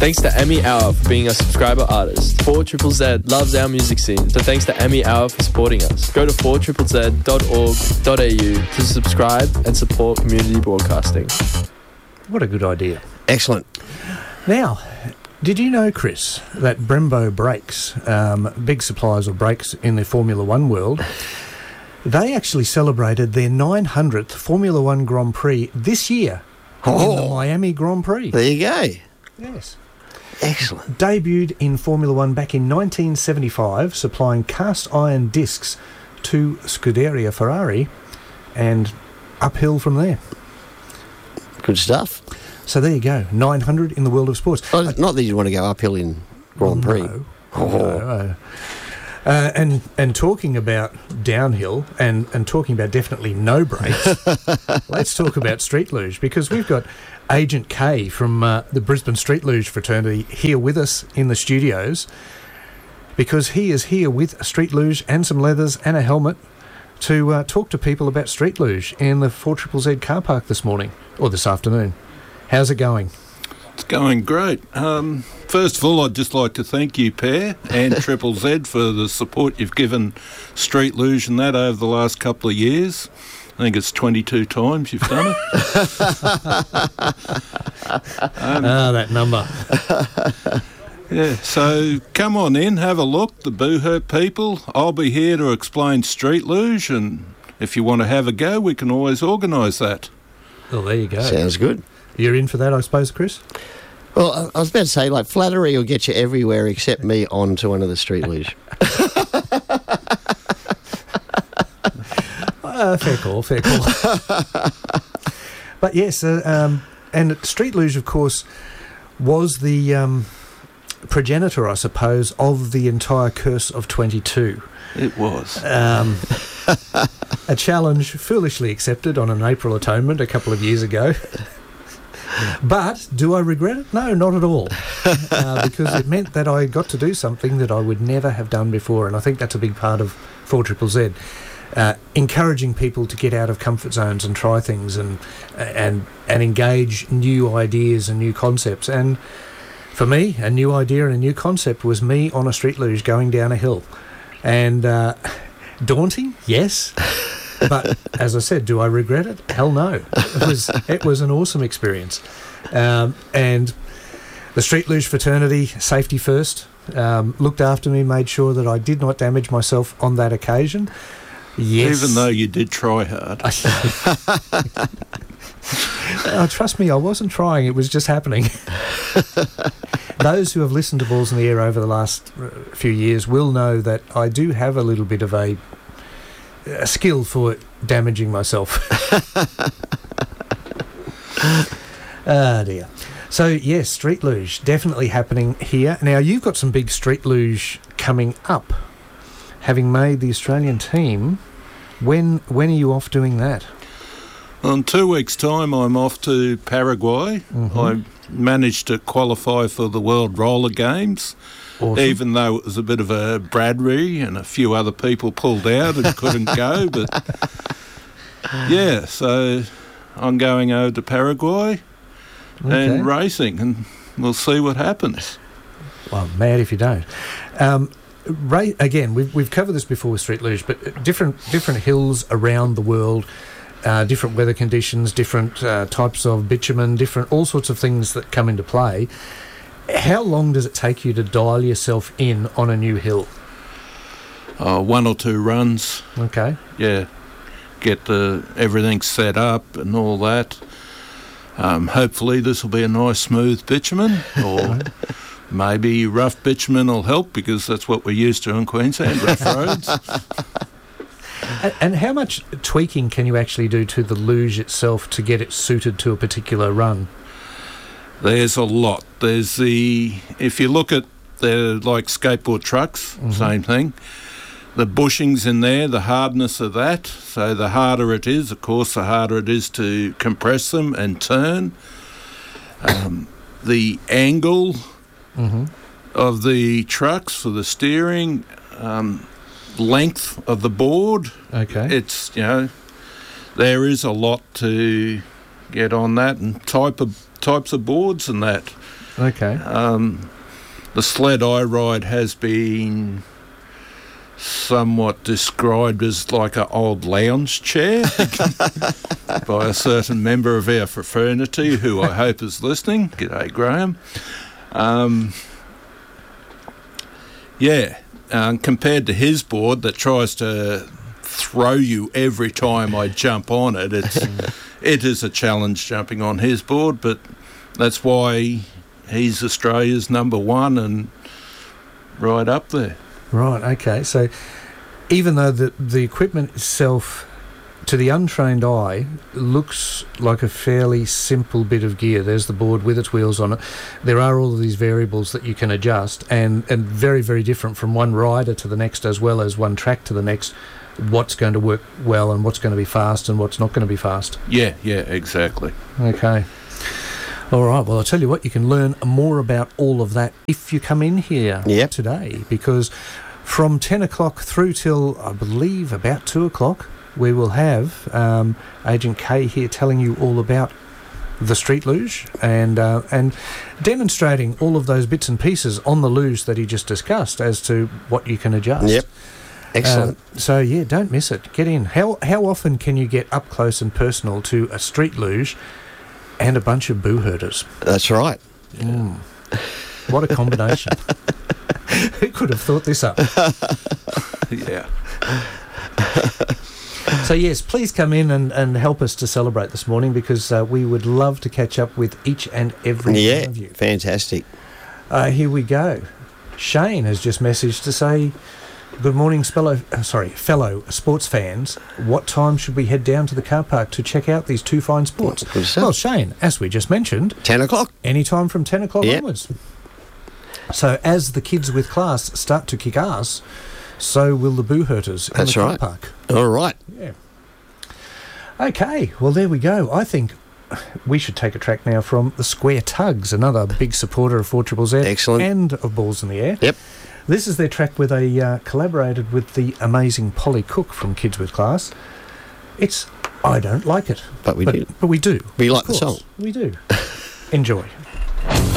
Thanks to Emmy Hour for being a subscriber artist. 4ZZZ loves our music scene, so thanks to Emmy Hour for supporting us. Go to 4ZZZ.org.au to subscribe and support community broadcasting. What a good idea. Excellent. Now, did you know, Chris, that Brembo brakes, big suppliers of brakes in the Formula One world, they actually celebrated their 900th Formula One Grand Prix this year in the Miami Grand Prix. There you go. Yes. Excellent. Debuted in Formula One back in 1975, supplying cast iron discs to Scuderia Ferrari and uphill from there. Good stuff. So there you go, 900 in the world of sports. Oh, not that you want to go uphill in Grand Prix. No. And talking about downhill and talking about definitely no brakes, let's talk about street luge, because we've got Agent K from the Brisbane Street Luge Fraternity here with us in the studios, because he is here with a street luge and some leathers and a helmet to talk to people about street luge in the 4ZZZ car park this morning, or this afternoon. How's it going? It's going great. First of all, I'd just like to thank you, Per, and Triple Z for the support you've given Street Luge and that over the last couple of years. I think it's 22 times you've done it. That number. Yeah, so come on in, have a look, the Boohurt people. I'll be here to explain Street Luge, and if you want to have a go, we can always organise that. Well, there you go. Sounds good. You're in for that, I suppose, Chris? Well, I was about to say, like, flattery will get you everywhere except me onto one of the street luge. Fair call. But yes, and street luge, of course, was the progenitor, I suppose, of the entire Curse of 22. It was. A challenge foolishly accepted on an April Atonement a couple of years ago. But do I regret it? No, not at all. Because it meant that I got to do something that I would never have done before, and I think that's a big part of 4ZZZ. Encouraging people to get out of comfort zones and try things and engage new ideas and new concepts. And for me, a new idea and a new concept was me on a street luge going down a hill. And daunting, yes. But as I said, do I regret it? Hell no. It was an awesome experience. And the Street Luge Fraternity, safety first, looked after me, made sure that I did not damage myself on that occasion. Yes. Even though you did try hard. Trust me, I wasn't trying. It was just happening. Those who have listened to Balls in the Air over the last few years will know that I do have a little bit of a skill for damaging myself. Dear. So, yes, street luge, definitely happening here. Now, you've got some big street luge coming up. Having made the Australian team, when are you off doing that? In 2 weeks' time, I'm off to Paraguay. Mm-hmm. I managed to qualify for the World Roller Games, Awesome. even though it was a bit of a Bradbury and a few other people pulled out and couldn't go. But yeah, so I'm going over to Paraguay and racing, and we'll see what happens. Well, mad if you don't. Again, we've covered this before with street luge, but different hills around the world, different weather conditions, different types of bitumen, different all sorts of things that come into play. How long does it take you to dial yourself in on a new hill? 1 or 2 runs. Okay. Yeah, get everything set up and all that. Hopefully this will be a nice smooth bitumen, or maybe rough bitumen will help, because that's what we're used to in Queensland, rough roads. And how much tweaking can you actually do to the luge itself to get it suited to a particular run? There's a lot. If you look at the like skateboard trucks, same thing. The bushings in there, the hardness of that. So the harder it is, of course, the harder it is to compress them and turn. The angle of the trucks for the steering, length of the board. Okay. It's, there is a lot to get on that, and types of boards and that. Okay. The sled I ride has been somewhat described as like an old lounge chair by a certain member of our fraternity who I hope is listening. G'day, Graham. Compared to his board that tries to throw you every time I jump on it, it is a challenge jumping on his board, but that's why he's Australia's number one and right up there. Right, okay. So even though the equipment itself, to the untrained eye, looks like a fairly simple bit of gear. There's the board with its wheels on it. There are all of these variables that you can adjust, and very, very different from one rider to the next, as well as one track to the next, what's going to work well and what's going to be fast and what's not going to be fast. Yeah, exactly. Okay. All right, well, I'll tell you what, you can learn more about all of that if you come in here today, because from 10 o'clock through till, I believe, about 2 o'clock, we will have Agent K here telling you all about the street luge and demonstrating all of those bits and pieces on the luge that he just discussed as to what you can adjust. Yep. Excellent. So, yeah, don't miss it. Get in. How often can you get up close and personal to a street luge and a bunch of boo herders? That's right. What a combination. Who could have thought this up? Yeah. So, yes, please come in and help us to celebrate this morning, because we would love to catch up with each and every one of you. Fantastic. Here we go. Shane has just messaged to say, good morning, fellow sports fans. What time should we head down to the car park to check out these two fine sports? Well, Shane, as we just mentioned, 10 o'clock. Any time from 10 o'clock onwards. So as the kids with class start to kick ass, so will the boo herders in the car park. All right. Yeah. Okay, well, there we go. I think we should take a track now from the Square Tugs, another big supporter of 4ZZZ. Excellent. And of Balls in the Air. Yep. This is their track where they collaborated with the amazing Polly Cook from Kids with Class. It's I Don't Like It. But we do. But we do. We like the song. We do. Enjoy.